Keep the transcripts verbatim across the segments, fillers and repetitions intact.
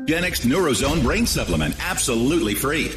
Genix Neurozone Brain Supplement, absolutely free.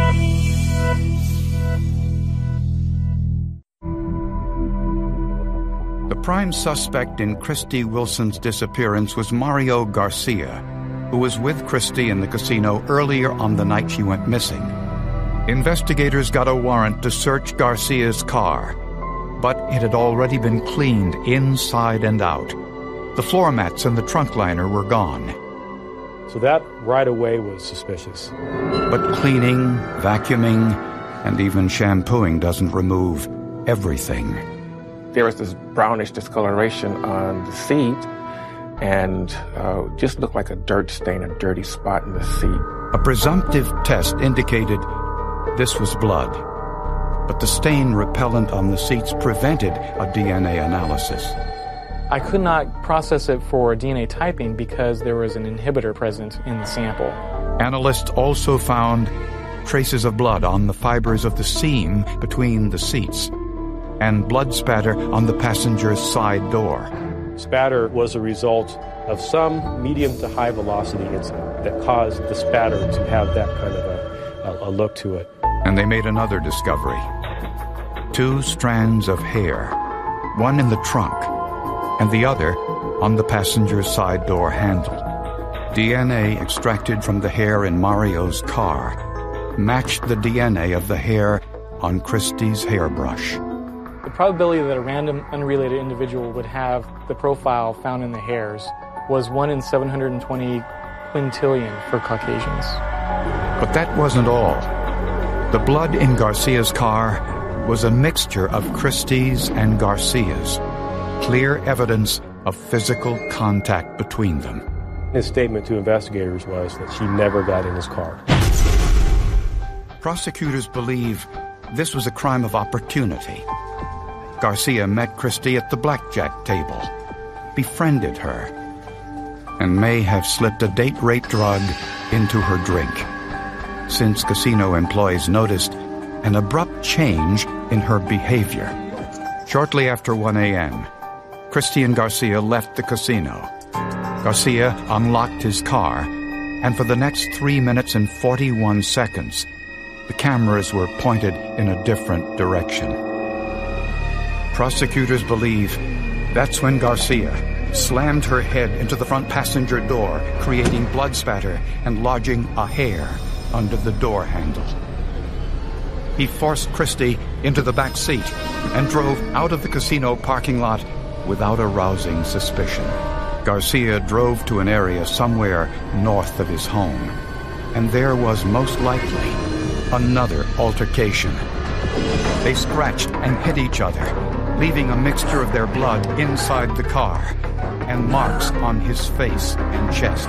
The prime suspect in Christy Wilson's disappearance was Mario Garcia, who was with Christy in the casino earlier on the night she went missing. Investigators got a warrant to search Garcia's car, but it had already been cleaned inside and out. The floor mats and the trunk liner were gone. So that right away was suspicious. But cleaning, vacuuming, and even shampooing doesn't remove everything. There was this brownish discoloration on the seat and uh, just looked like a dirt stain, a dirty spot in the seat. A presumptive test indicated this was blood, but the stain repellent on the seats prevented a D N A analysis. I could not process it for D N A typing because there was an inhibitor present in the sample. Analysts also found traces of blood on the fibers of the seam between the seats and blood spatter on the passenger's side door. Spatter was a result of some medium to high velocity incident that caused the spatter to have that kind of a, a, a look to it. And they made another discovery. Two strands of hair, one in the trunk and the other on the passenger's side door handle. D N A extracted from the hair in Mario's car matched the D N A of the hair on Christy's hairbrush. The probability that a random, unrelated individual would have the profile found in the hairs was one in seven hundred twenty quintillion for Caucasians. But that wasn't all. The blood in Garcia's car was a mixture of Christy's and Garcia's, clear evidence of physical contact between them. His statement to investigators was that she never got in his car. Prosecutors believe this was a crime of opportunity. Garcia met Christy at the blackjack table, befriended her, and may have slipped a date-rape drug into her drink, since casino employees noticed an abrupt change in her behavior. Shortly after one a.m., Christy and Garcia left the casino. Garcia unlocked his car, and for the next three minutes and forty-one seconds, the cameras were pointed in a different direction. Prosecutors believe that's when Garcia slammed her head into the front passenger door, creating blood spatter and lodging a hair under the door handle. He forced Christy into the back seat and drove out of the casino parking lot without arousing suspicion. Garcia drove to an area somewhere north of his home, and there was most likely another altercation. They scratched and hit each other, leaving a mixture of their blood inside the car and marks on his face and chest.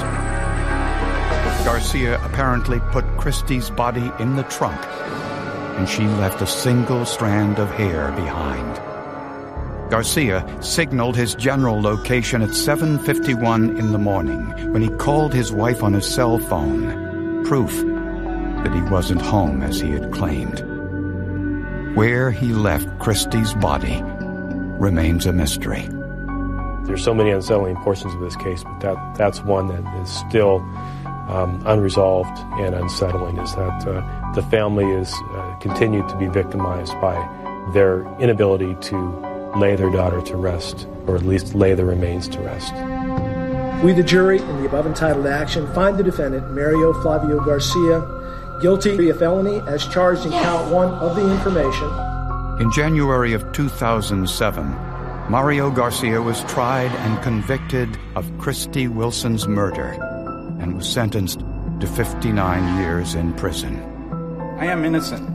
Garcia apparently put Christy's body in the trunk, and she left a single strand of hair behind. Garcia signaled his general location at seven fifty-one in the morning when he called his wife on his cell phone, proof that he wasn't home as he had claimed. Where he left Christy's body remains a mystery. There's so many unsettling portions of this case, but that, that's one that is still um, unresolved and unsettling, is that uh, the family is uh, continued to be victimized by their inability to lay their daughter to rest, or at least lay the remains to rest. We, the jury, in the above entitled action, find the defendant, Mario Flavio Garcia, guilty of felony as charged in count one of the information. In January of two thousand seven, Mario Garcia was tried and convicted of Christy Wilson's murder and was sentenced to fifty-nine years in prison. I am innocent.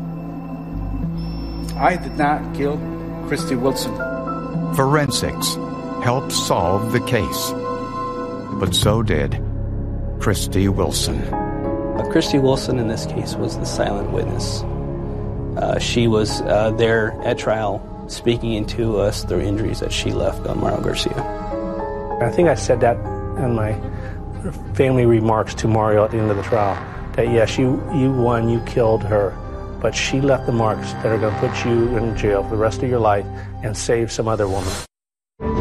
I did not kill Christy Wilson. Forensics helped solve the case, but so did Christy Wilson. Uh, Christy Wilson in this case was the silent witness. Uh, she was uh, there at trial speaking to us the injuries that she left on Mario Garcia. I think I said that in my family remarks to Mario at the end of the trial, that yes, you, you won, you killed her, but she left the marks that are going to put you in jail for the rest of your life and save some other woman.